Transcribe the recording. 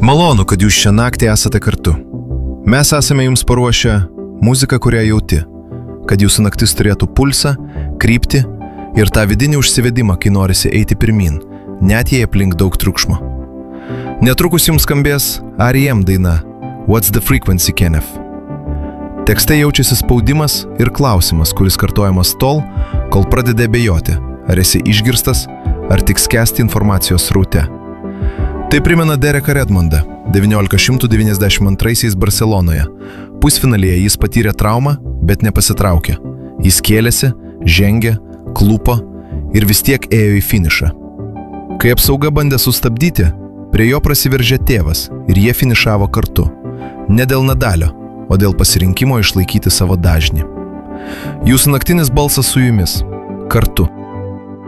Malonu, kad jūs šią naktį esate kartu. Mes esame jums paruošę muziką, kurią jauti, kad jūsų naktis turėtų pulsą, kryptį ir tą vidinį užsivedimą, kai norisi eiti pirmin, net jei aplink daug triukšmo. Netrukus jums skambės R.E.M. daina What's the Frequency, Kenneth? Tekste jaučiasi spaudimas ir klausimas, kuris kartojamas tol, kol pradeda abejoti, ar esi išgirstas, ar tik skęsti informacijos sraute. Tai primena Dereką Redmondą 1992 Barcelonoje. Pusfinalyje jis patyrė traumą, bet nepasitraukė. Jis kėlėsi, žengė, klupo ir vis tiek ėjo į finišą. Kai apsauga bandė sustabdyti, prie jo prasiveržė tėvas ir jie finišavo kartu. Ne dėl Nadalio, o dėl pasirinkimo išlaikyti savo dažnį. Jūsų naktinis balsas su jumis. Kartu.